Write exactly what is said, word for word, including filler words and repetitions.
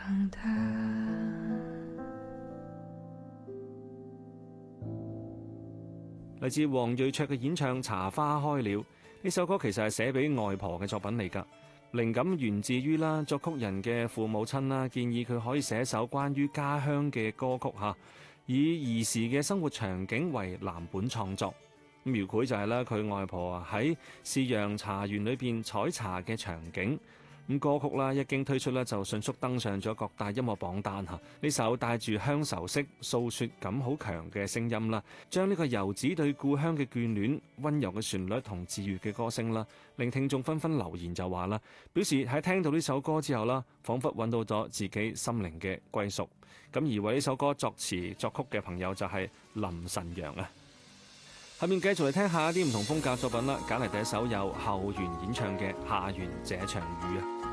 長大。 嚟自黃瑞卓嘅演唱《茶花開了》，呢首歌其實係寫俾外婆嘅作品嚟㗎，靈感源自於啦作曲人嘅父母親啦，建議佢可以寫首關於家鄉嘅歌曲嚇，以兒時嘅生活場景為藍本創作。描繪就係啦佢外婆啊喺士陽茶園裏邊採茶嘅場景。咁歌曲啦一經推出咧，就迅速登上咗各大音樂榜單嚇。呢首帶住鄉愁式訴説感好強嘅聲音啦，將呢個遊子對故鄉嘅眷戀、溫柔嘅旋律同治愈嘅歌聲啦，令聽眾紛紛留言就話啦，表示喺聽到呢首歌之後啦，彷彿揾到咗自己心靈嘅歸屬。咁而為呢首歌作詞作曲嘅朋友就係林晨陽啊。下面繼續嚟聽下一啲唔同風格作品啦，揀嚟第一首由後弦演唱嘅《下弦這場雨》啊。